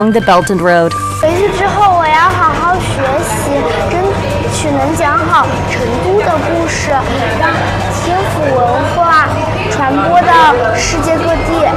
the Belt and Road. 回去之后，我要好好学习，争取能讲好成都的故事，让天府文化传播到世界各地。